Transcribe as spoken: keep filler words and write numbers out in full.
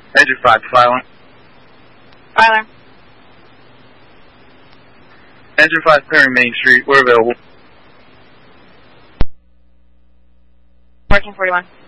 Engine five, Filer. Filer. Engine five, clearing Main Street. We're available. fourteen forty-one.